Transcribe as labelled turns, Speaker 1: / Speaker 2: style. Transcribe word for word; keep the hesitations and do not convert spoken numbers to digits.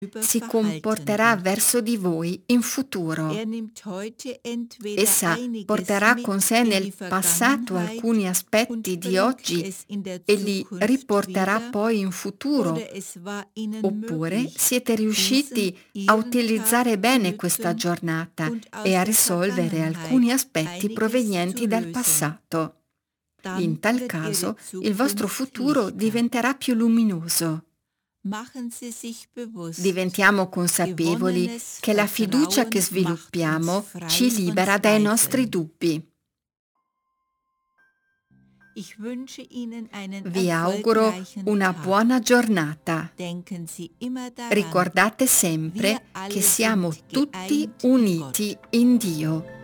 Speaker 1: si comporterà verso di voi in futuro. Essa porterà con sé nel passato alcuni aspetti di oggi e li riporterà poi in futuro. Oppure siete riusciti a utilizzare bene questa giornata e a risolvere alcuni aspetti provenienti dal passato. In tal caso, il vostro futuro diventerà più luminoso. Diventiamo consapevoli che la fiducia che sviluppiamo ci libera dai nostri dubbi. Vi auguro una buona giornata. Ricordate sempre che siamo tutti uniti in Dio.